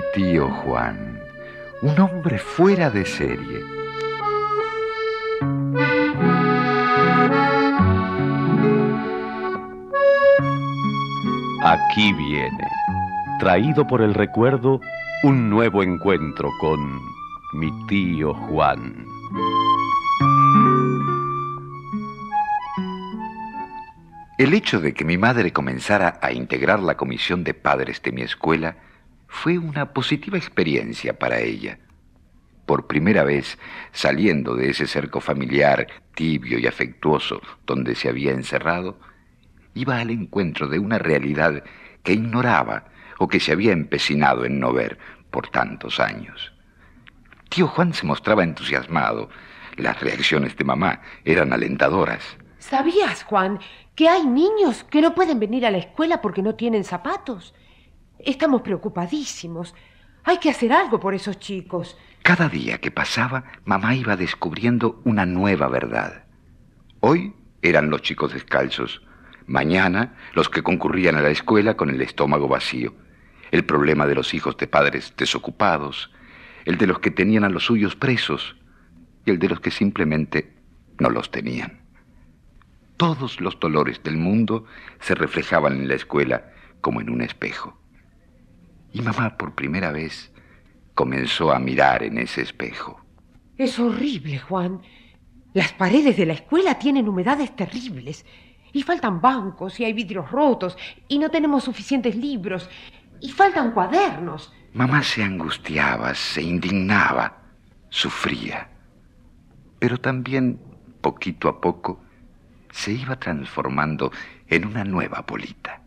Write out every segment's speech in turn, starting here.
tío Juan, un hombre fuera de serie. Aquí viene, traído por el recuerdo, un nuevo encuentro con mi tío Juan. El hecho de que mi madre comenzara a integrar la comisión de padres de mi escuela fue una positiva experiencia para ella. Por primera vez, saliendo de ese cerco familiar tibio y afectuoso donde se había encerrado, iba al encuentro de una realidad que ignoraba o que se había empecinado en no ver por tantos años. Tío Juan se mostraba entusiasmado. Las reacciones de mamá eran alentadoras. ¿Sabías, Juan, que hay niños que no pueden venir a la escuela porque no tienen zapatos? Estamos preocupadísimos. Hay que hacer algo por esos chicos. Cada día que pasaba, mamá iba descubriendo una nueva verdad. Hoy eran los chicos descalzos. Mañana, los que concurrían a la escuela con el estómago vacío. El problema de los hijos de padres desocupados. El de los que tenían a los suyos presos. Y el de los que simplemente no los tenían. Todos los dolores del mundo se reflejaban en la escuela como en un espejo. Y mamá, por primera vez, comenzó a mirar en ese espejo. Es horrible, Juan. Las paredes de la escuela tienen humedades terribles. Y faltan bancos, y hay vidrios rotos, y no tenemos suficientes libros, y faltan cuadernos. Mamá se angustiaba, se indignaba, sufría. Pero también, poquito a poco, se iba transformando en una nueva Polita.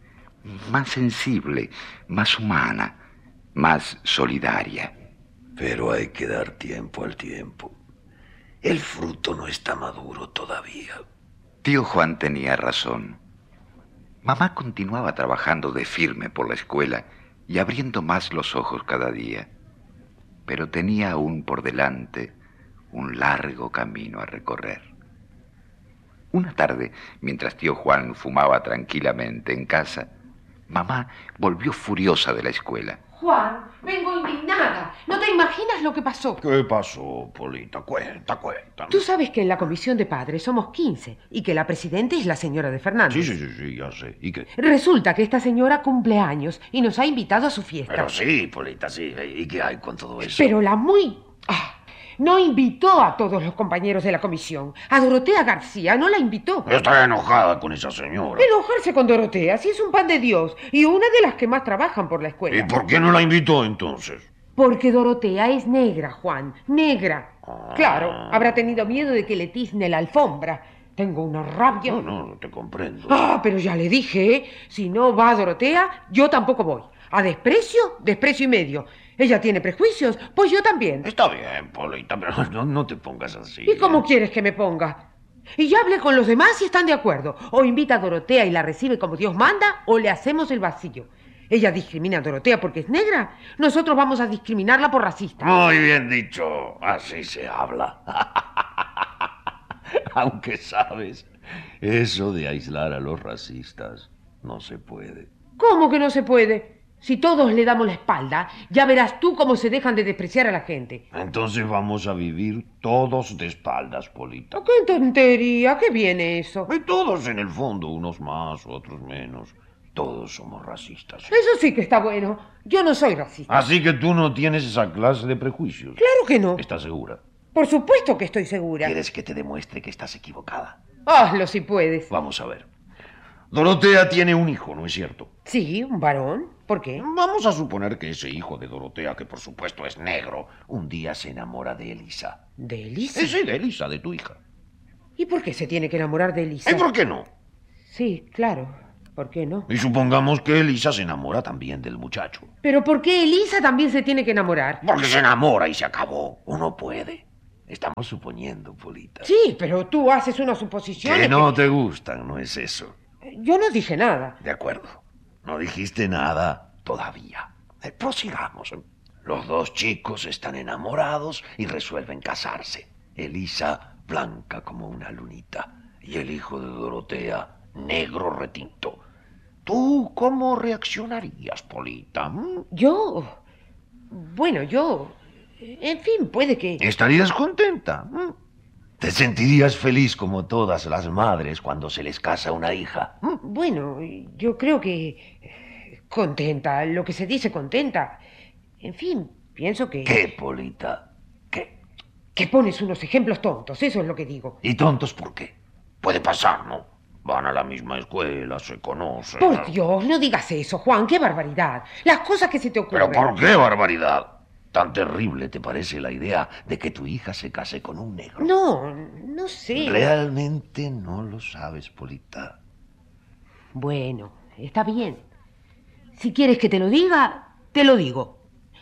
Más sensible, más humana, más solidaria. Pero hay que dar tiempo al tiempo. El fruto no está maduro todavía. Tío Juan tenía razón. Mamá continuaba trabajando de firme por la escuela y abriendo más los ojos cada día. Pero tenía aún por delante un largo camino a recorrer. Una tarde, mientras tío Juan fumaba tranquilamente en casa, mamá volvió furiosa de la escuela. Juan, vengo indignada. ¿No te imaginas lo que pasó? ¿Qué pasó, Polita? Cuenta. Tú sabes que en la comisión de padres somos 15 y que la presidenta es la señora de Fernández. Sí, ya sé. ¿Y qué? Resulta que esta señora cumple años y nos ha invitado a su fiesta. Pero sí, Polita, sí. ¿Y qué hay con todo eso? Pero la muy... no invitó a todos los compañeros de la comisión. A Dorotea García no la invitó. Está enojada con esa señora. Enojarse con Dorotea, si es un pan de Dios y una de las que más trabajan por la escuela. ¿Y por qué no la invitó entonces? Porque Dorotea es negra, Juan, negra. Ah. Claro, habrá tenido miedo de que le tizne la alfombra. Tengo una rabia. No te comprendo. Pero ya le dije, ¿eh? Si no va Dorotea, yo tampoco voy. A desprecio, desprecio y medio. Ella tiene prejuicios, pues yo también. Está bien, Polita, pero no te pongas así. ¿Y cómo quieres que me ponga? Y ya hablé con los demás y están de acuerdo. O invita a Dorotea y la recibe como Dios manda, o le hacemos el vacío. Ella discrimina a Dorotea porque es negra. Nosotros vamos a discriminarla por racista. Muy bien dicho. Así se habla. Aunque sabes, eso de aislar a los racistas no se puede. ¿Cómo que no se puede? Si todos le damos la espalda, ya verás tú cómo se dejan de despreciar a la gente. Entonces vamos a vivir todos de espaldas, Polita. ¡Qué tontería! ¿Qué viene eso? Y todos en el fondo, unos más, otros menos. Todos somos racistas. Eso sí que está bueno. Yo no soy racista. Así que tú no tienes esa clase de prejuicios. Claro que no. ¿Estás segura? Por supuesto que estoy segura. ¿Quieres que te demuestre que estás equivocada? Hazlo si puedes. Vamos a ver. Dorotea tiene un hijo, ¿no es cierto? Sí, un varón. ¿Por qué? Vamos a suponer que ese hijo de Dorotea, que por supuesto es negro, un día se enamora de Elisa. ¿De Elisa? Sí, de Elisa, de tu hija. ¿Y por qué se tiene que enamorar de Elisa? ¿Y por qué no? Sí, claro. ¿Por qué no? Y supongamos que Elisa se enamora también del muchacho. ¿Pero por qué Elisa también se tiene que enamorar? Porque se enamora y se acabó. Uno puede. Estamos suponiendo, Polita. Sí, pero tú haces una suposición. Que no te gustan, ¿no es eso? Yo no dije nada. De acuerdo. No dijiste nada todavía. Prosigamos. Los dos chicos están enamorados y resuelven casarse. Elisa, blanca como una lunita, y el hijo de Dorotea, negro retinto. ¿Tú cómo reaccionarías, Polita? ¿Yo? Bueno, yo... En fin, puede que... ¿Estarías contenta? ¿Te sentirías feliz como todas las madres cuando se les casa una hija? Bueno, yo creo que... Contenta, lo que se dice contenta. En fin, pienso que... ¿Qué, Polita? ¿Qué? Que pones unos ejemplos tontos, eso es lo que digo. ¿Y tontos por qué? Puede pasar, ¿no? Van a la misma escuela, se conocen. Por Dios, no digas eso, Juan, qué barbaridad. Las cosas que se te ocurren. ¿Pero por qué barbaridad? ¿Tan terrible te parece la idea de que tu hija se case con un negro? No sé. Realmente no lo sabes, Polita. Bueno, está bien. Si quieres que te lo diga, te lo digo.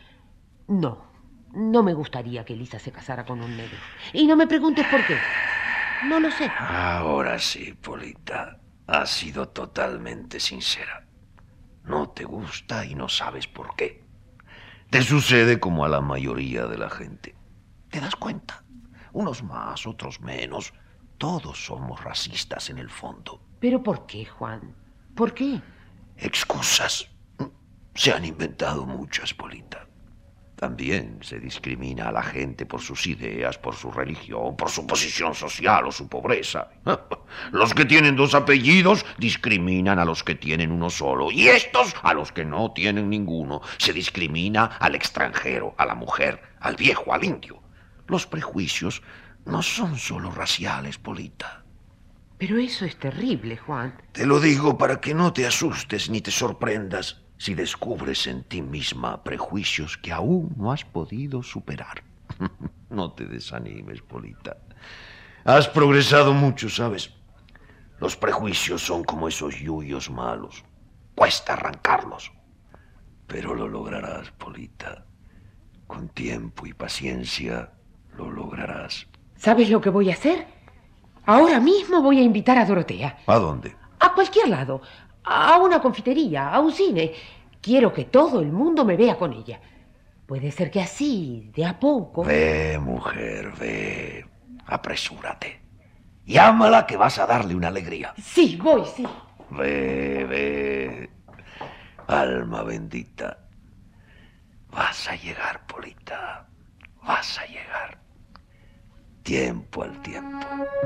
No me gustaría que Elisa se casara con un negro. Y no me preguntes por qué. No lo sé. Ahora sí, Polita. Has sido totalmente sincera. No te gusta y no sabes por qué. Te sucede como a la mayoría de la gente. ¿Te das cuenta? Unos más, otros menos. Todos somos racistas en el fondo. ¿Pero por qué, Juan? ¿Por qué? Excusas. Se han inventado muchas, Polita. También se discrimina a la gente por sus ideas, por su religión, por su posición social o su pobreza. Los que tienen 2 apellidos discriminan a los que tienen uno solo. Y estos a los que no tienen ninguno. Se discrimina al extranjero, a la mujer, al viejo, al indio. Los prejuicios no son solo raciales, Polita. Pero eso es terrible, Juan. Te lo digo para que no te asustes ni te sorprendas si descubres en ti misma prejuicios que aún no has podido superar. No te desanimes, Polita. Has progresado mucho, ¿sabes? Los prejuicios son como esos yuyos malos. Cuesta arrancarlos. Pero lo lograrás, Polita. Con tiempo y paciencia lo lograrás. ¿Sabes lo que voy a hacer? Ahora mismo voy a invitar a Dorotea. ¿A dónde? A cualquier lado. A una confitería, a un cine. Quiero que todo el mundo me vea con ella. Puede ser que así, de a poco... Ve, mujer, ve. Apresúrate. Llámala que vas a darle una alegría. Sí, voy, sí. Ve. Alma bendita. Vas a llegar, Polita. Vas a llegar. Tiempo al tiempo.